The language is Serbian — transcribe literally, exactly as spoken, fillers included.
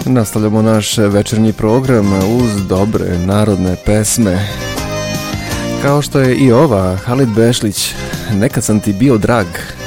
Nastavljamo naš večernji program uz dobre narodne pesme. Kao što je i ova, Halid Bešlić, Nekad sam ti bio drag.